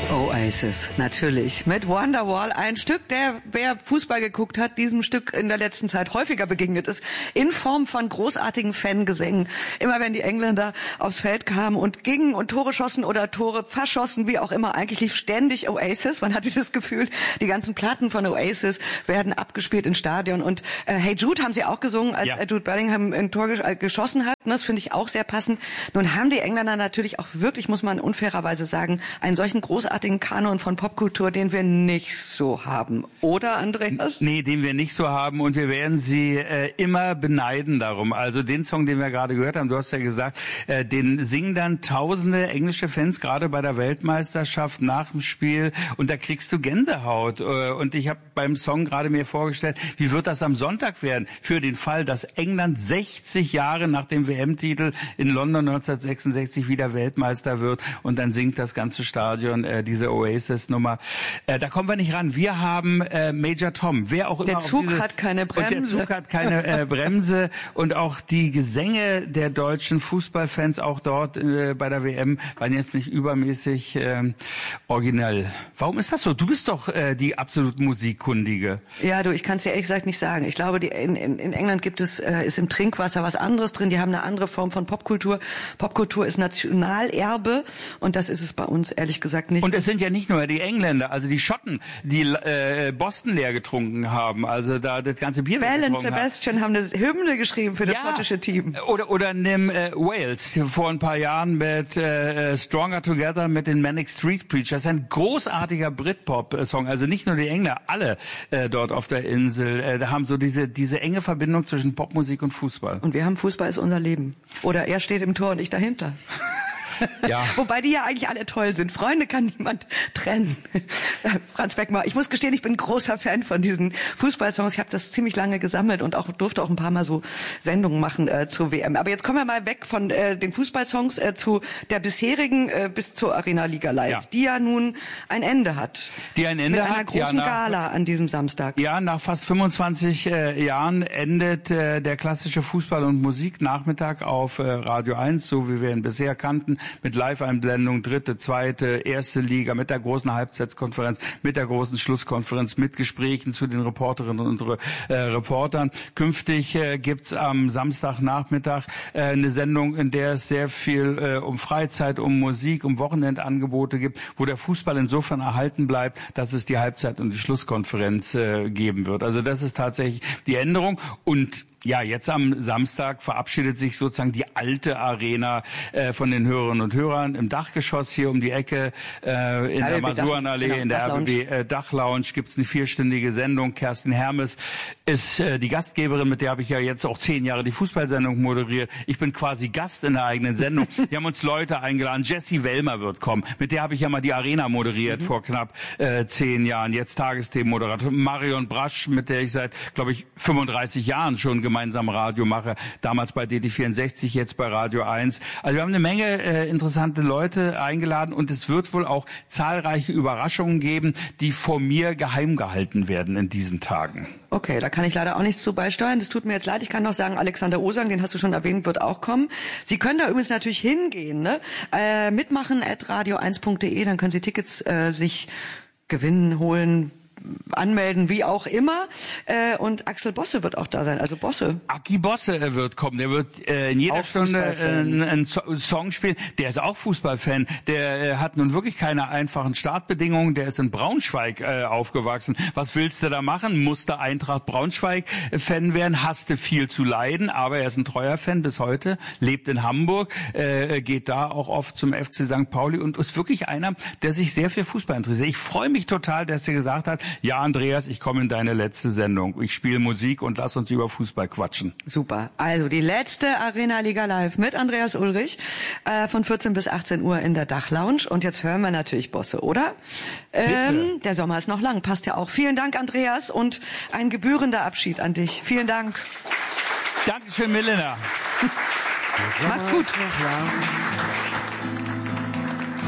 Oasis, natürlich. Mit Wonderwall, ein Stück, wer Fußball geguckt hat, diesem Stück in der letzten Zeit häufiger begegnet ist, in Form von großartigen Fangesängen. Immer wenn die Engländer aufs Feld kamen und gingen und Tore schossen oder Tore verschossen, wie auch immer, eigentlich lief ständig Oasis. Man hatte das Gefühl, die ganzen Platten von Oasis werden abgespielt im Stadion. Und Hey Jude haben sie auch gesungen, als Jude Bellingham ein Tor geschossen hat. Das finde ich auch sehr passend. Nun haben die Engländer natürlich auch wirklich, muss man unfairerweise sagen, einen solchen großartigen Kanon von Popkultur, den wir nicht so haben. Oder, Andreas? Nee, den wir nicht so haben, und wir werden sie immer beneiden darum. Also den Song, den wir gerade gehört haben, du hast ja gesagt, den singen dann tausende englische Fans, gerade bei der Weltmeisterschaft nach dem Spiel, und da kriegst du Gänsehaut. Und ich habe beim Song gerade mir vorgestellt, wie wird das am Sonntag werden, für den Fall, dass England 60 Jahre nach dem WM-Titel in London 1966 wieder Weltmeister wird, und dann singt das ganze Stadion diese Oasis-Nummer. Da kommen wir nicht ran. Wir haben Major Tom. Wer auch immer. Der Zug hat keine Bremse. Und der Zug hat keine Bremse. Und auch die Gesänge der deutschen Fußballfans, auch dort bei der WM, waren jetzt nicht übermäßig originell. Warum ist das so? Du bist doch die absolut Musikkundige. Ja, du, ich kann es dir ehrlich gesagt nicht sagen. Ich glaube, in England ist im Trinkwasser was anderes drin. Die haben eine andere Form von Popkultur. Popkultur ist Nationalerbe, und das ist es bei uns ehrlich gesagt nicht. Und es sind ja nicht nur die Engländer, also die Schotten, die Boston leer getrunken haben, also da das ganze Bier Bell und Sebastian haben eine Hymne geschrieben für das schottische Team. Oder nimm Wales vor ein paar Jahren mit Stronger Together mit den Manic Street Preachers, ein großartiger Britpop-Song, also nicht nur die Engländer, alle dort auf der Insel haben so diese enge Verbindung zwischen Popmusik und Fußball. Und wir haben Fußball ist unser Leben. Oder er steht im Tor und ich dahinter. Ja. Wobei die ja eigentlich alle toll sind. Freunde kann niemand trennen. Franz Beckmann, ich muss gestehen, ich bin großer Fan von diesen Fußballsongs. Ich habe das ziemlich lange gesammelt und durfte auch ein paar Mal so Sendungen machen zur WM. Aber jetzt kommen wir mal weg von den Fußballsongs zu der bisherigen bis zur Arena Liga Live, die ja nun ein Ende hat. Die ein Ende hat. Mit einer großen Gala an diesem Samstag. Ja, nach fast 25 Jahren endet der klassische Fußball- und Musiknachmittag auf Radio 1, so wie wir ihn bisher kannten, mit Live-Einblendung, dritte, zweite, erste Liga, mit der großen Halbzeitkonferenz, mit der großen Schlusskonferenz, mit Gesprächen zu den Reporterinnen und Reportern. Künftig gibt's am Samstagnachmittag eine Sendung, in der es sehr viel um Freizeit, um Musik, um Wochenendangebote gibt, wo der Fußball insofern erhalten bleibt, dass es die Halbzeit- und die Schlusskonferenz geben wird. Also das ist tatsächlich die Änderung. Und ja, jetzt am Samstag verabschiedet sich sozusagen die alte Arena von den Hörerinnen und Hörern im Dachgeschoss hier um die Ecke in der Masurenallee, in der RBB Dachlounge gibt's eine 4-stündige Sendung. Kerstin Hermes ist die Gastgeberin, mit der habe ich ja jetzt auch 10 Jahre die Fußballsendung moderiert. Ich bin quasi Gast in der eigenen Sendung. Wir haben uns Leute eingeladen. Jessie Wellmer wird kommen. Mit der habe ich ja mal die Arena moderiert vor knapp 10 Jahren. Jetzt Tagesthemenmoderator. Marion Brasch, mit der ich seit, glaube ich, 35 Jahren schon gemeinsam Radio mache. Damals bei DT64, jetzt bei Radio 1. Also wir haben eine Menge interessante Leute eingeladen, und es wird wohl auch zahlreiche Überraschungen geben, die vor mir geheim gehalten werden in diesen Tagen. Okay, da kann ich leider auch nichts zu beisteuern. Das tut mir jetzt leid. Ich kann noch sagen, Alexander Osang, den hast du schon erwähnt, wird auch kommen. Sie können da übrigens natürlich hingehen, ne? Mitmachen @radio1.de, dann können Sie Tickets sich gewinnen, holen, anmelden, wie auch immer. Und Axel Bosse wird auch da sein, also Bosse. Aki Bosse wird kommen, der wird in jeder auch Stunde einen Song spielen. Der ist auch Fußballfan, der hat nun wirklich keine einfachen Startbedingungen, der ist in Braunschweig aufgewachsen. Was willst du da machen? Musste Eintracht Braunschweig-Fan werden, hasste viel zu leiden, aber er ist ein treuer Fan bis heute, lebt in Hamburg, geht da auch oft zum FC St. Pauli und ist wirklich einer, der sich sehr für Fußball interessiert. Ich freue mich total, dass er gesagt hat, ja, Andreas, ich komme in deine letzte Sendung. Ich spiele Musik und lass uns über Fußball quatschen. Super. Also die letzte Arena Liga Live mit Andreas Ulrich von 14 bis 18 Uhr in der Dachlounge. Und jetzt hören wir natürlich Bosse, oder? Der Sommer ist noch lang, passt ja auch. Vielen Dank, Andreas, und ein gebührender Abschied an dich. Vielen Dank. Dankeschön, Milena. Mach's gut.